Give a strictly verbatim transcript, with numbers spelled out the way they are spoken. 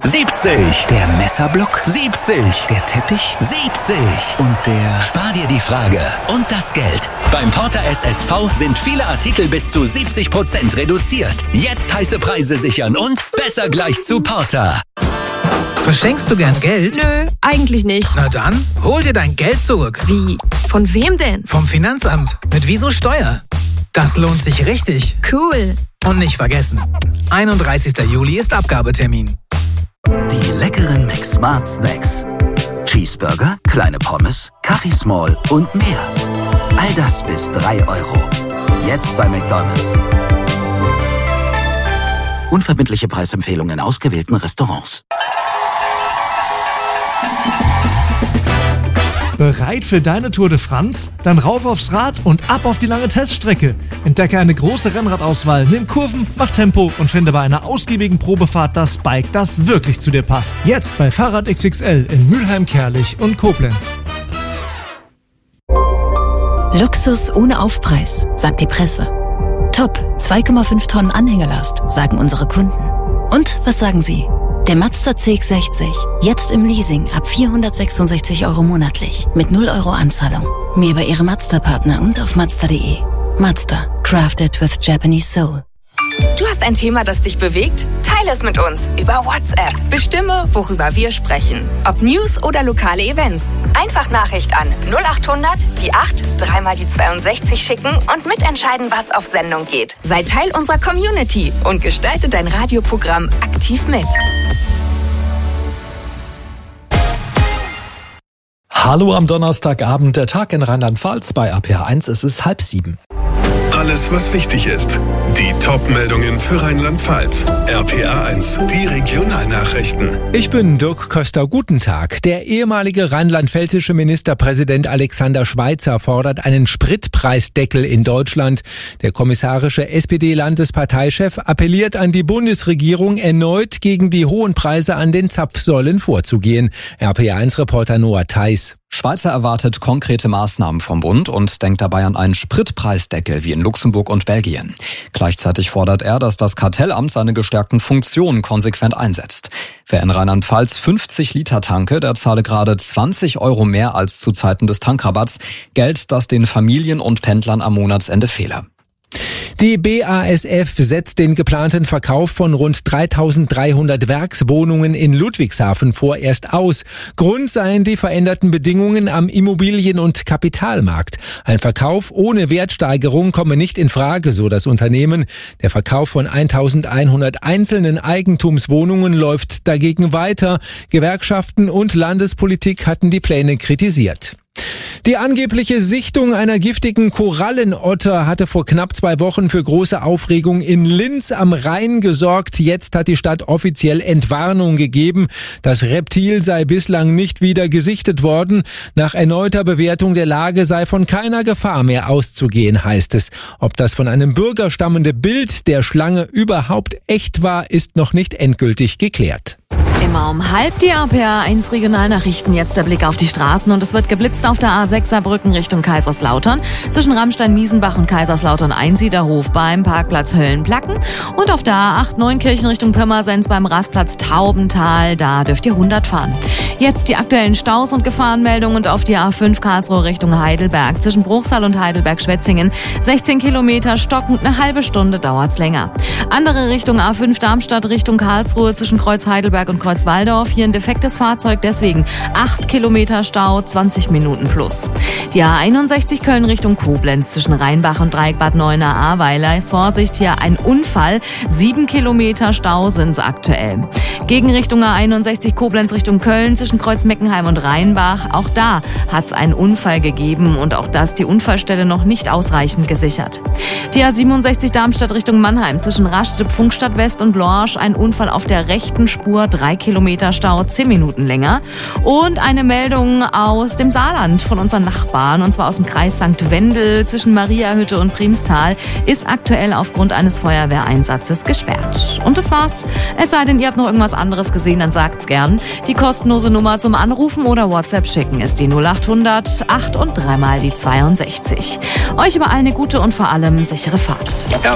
siebzig. Der Messerblock? siebzig. Der Teppich? siebzig. Und der... Spar dir die Frage und das Geld. Beim Porter S S V sind viele Artikel bis zu siebzig Prozent reduziert. Jetzt heiße Preise sichern und besser gleich zu Porter. Verschenkst du gern Geld? Nö, eigentlich nicht. Na dann, hol dir dein Geld zurück. Wie? Von wem denn? Vom Finanzamt. Mit Wieso Steuer. Das lohnt sich richtig. Cool. Und nicht vergessen, einunddreißigster Juli ist Abgabetermin. Die leckeren McSmart Snacks. Cheeseburger, kleine Pommes, Kaffee Small und mehr. All das bis drei Euro. Jetzt bei McDonald's. Unverbindliche Preisempfehlungen in ausgewählten Restaurants. Bereit für deine Tour de France? Dann rauf aufs Rad und ab auf die lange Teststrecke. Entdecke eine große Rennradauswahl, nimm Kurven, mach Tempo und finde bei einer ausgiebigen Probefahrt das Bike, das wirklich zu dir passt. Jetzt bei Fahrrad X X L in Mülheim, Kerlich und Koblenz. Luxus ohne Aufpreis, sagt die Presse. Top, zwei Komma fünf Tonnen Anhängelast, sagen unsere Kunden. Und was sagen Sie? Der Mazda C X sechzig, jetzt im Leasing ab vierhundertsechsundsechzig Euro monatlich, mit null Euro Anzahlung. Mehr bei Ihrem Mazda-Partner und auf Mazda punkt de. Mazda, crafted with Japanese soul. Du hast ein Thema, das dich bewegt? Teile es mit uns über WhatsApp. Bestimme, worüber wir sprechen. Ob News oder lokale Events. Einfach Nachricht an null acht hundert, die acht, dreimal die zweiundsechzig schicken und mitentscheiden, was auf Sendung geht. Sei Teil unserer Community und gestalte dein Radioprogramm aktiv mit. Hallo am Donnerstagabend, der Tag in Rheinland-Pfalz bei A P H eins, es ist halb sieben. Alles, was wichtig ist. Die Top-Meldungen für Rheinland-Pfalz. R P A eins, die Regionalnachrichten. Ich bin Dirk Köster, guten Tag. Der ehemalige rheinland-pfälzische Ministerpräsident Alexander Schweitzer fordert einen Spritpreisdeckel in Deutschland. Der kommissarische S P D-Landesparteichef appelliert an die Bundesregierung, erneut gegen die hohen Preise an den Zapfsäulen vorzugehen. R P A eins-Reporter Noah Theis. Schweitzer erwartet konkrete Maßnahmen vom Bund und denkt dabei an einen Spritpreisdeckel wie in Luxemburg und Belgien. Gleichzeitig fordert er, dass das Kartellamt seine gestärkten Funktionen konsequent einsetzt. Wer in Rheinland-Pfalz fünfzig Liter tanke, der zahle gerade zwanzig Euro mehr als zu Zeiten des Tankrabatts. Geld, das den Familien und Pendlern am Monatsende fehle. Die B A S F setzt den geplanten Verkauf von rund dreitausenddreihundert Werkswohnungen in Ludwigshafen vorerst aus. Grund seien die veränderten Bedingungen am Immobilien- und Kapitalmarkt. Ein Verkauf ohne Wertsteigerung komme nicht in Frage, so das Unternehmen. Der Verkauf von eintausendeinhundert einzelnen Eigentumswohnungen läuft dagegen weiter. Gewerkschaften und Landespolitik hatten die Pläne kritisiert. Die angebliche Sichtung einer giftigen Korallenotter hatte vor knapp zwei Wochen für große Aufregung in Linz am Rhein gesorgt. Jetzt hat die Stadt offiziell Entwarnung gegeben. Das Reptil sei bislang nicht wieder gesichtet worden. Nach erneuter Bewertung der Lage sei von keiner Gefahr mehr auszugehen, heißt es. Ob das von einem Bürger stammende Bild der Schlange überhaupt echt war, ist noch nicht endgültig geklärt. Immer um halb die A P A eins Regionalnachrichten. Jetzt der Blick auf die Straßen und es wird geblitzt auf der A sechs Saarbrücken Richtung Kaiserslautern. Zwischen Rammstein-Miesenbach und Kaiserslautern Einsiederhof beim Parkplatz Höllenplacken. Und auf der A acht Neunkirchen Richtung Pirmasens beim Rastplatz Taubental. Da dürft ihr hundert fahren. Jetzt die aktuellen Staus und Gefahrenmeldungen und auf die A fünf Karlsruhe Richtung Heidelberg. Zwischen Bruchsal und Heidelberg-Schwetzingen sechzehn Kilometer stockend, eine halbe Stunde dauert's länger. Andere Richtung A fünf Darmstadt Richtung Karlsruhe zwischen Kreuz Heidelberg und Kreuz Waldorf. Hier ein defektes Fahrzeug, deswegen acht Kilometer Stau, zwanzig Minuten plus. Die A einundsechzig Köln Richtung Koblenz zwischen Rheinbach und Dreieck Bad Neuenahr-Ahrweiler. Vorsicht, hier ein Unfall. sieben Kilometer Stau sind's aktuell. Gegenrichtung A einundsechzig Koblenz Richtung Köln zwischen Kreuz Meckenheim und Rheinbach. Auch da hat's einen Unfall gegeben und auch das die Unfallstelle noch nicht ausreichend gesichert. Die A siebenundsechzig Darmstadt Richtung Mannheim zwischen Rastatt, Pfungstadt West und Lorsch. Ein Unfall auf der rechten Spur, drei Kilometer Stau, zehn Minuten länger. Und eine Meldung aus dem Saarland von unseren Nachbarn, und zwar aus dem Kreis Sankt Wendel zwischen Mariahütte und Priemstal, ist aktuell aufgrund eines Feuerwehreinsatzes gesperrt. Und das war's. Es sei denn, ihr habt noch irgendwas anderes gesehen, dann sagt's gern. Die kostenlose Nummer zum Anrufen oder WhatsApp schicken ist die null acht hundert acht und dreimal die zweiundsechzig. Euch überall eine gute und vor allem sichere Fahrt.